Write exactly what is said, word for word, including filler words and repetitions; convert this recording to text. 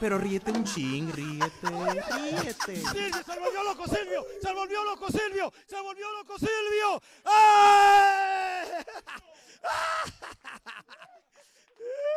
pero ríete un ching, ríete, ríete. ¡Silvio, se volvió loco Silvio! ¡Se volvió loco Silvio! ¡Se volvió loco Silvio! ¡Ay!